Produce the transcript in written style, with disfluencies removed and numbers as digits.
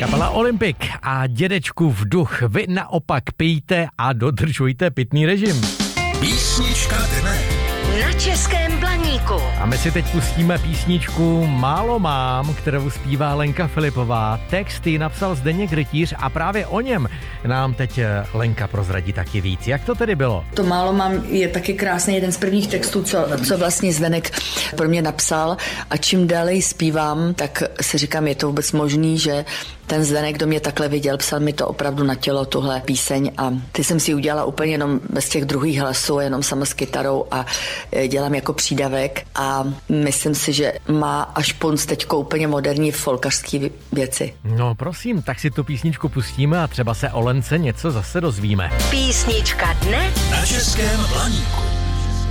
Kapela Olympik a Dědečkův duch. Vy naopak pijte a dodržujte pitný režim. Písnička dne. Na Českém Blaníku. A my si teď pustíme písničku Málo mám, kterou zpívá Lenka Filipová. Texty napsal Zdeněk Rytíř a právě o něm nám teď Lenka prozradí taky víc. Jak to tedy bylo? To Málo mám je taky krásný, jeden z prvních textů, co vlastně Zdeněk pro mě napsal, a čím dále zpívám, tak si říkám, je to vůbec možný, že ten Zdeněk, kdo mě takhle viděl, psal mi to opravdu na tělo, tuhle píseň, a ty jsem si udělala úplně jenom bez těch druhých hlasů, jenom sama s kytarou a dělám jako přídavek a myslím si, že má až punc teďko úplně moderní folkařský věci. No prosím, tak si tu písničku pustíme a třeba se o Lence něco zase dozvíme. Písnička dne Na Českém Blaníku.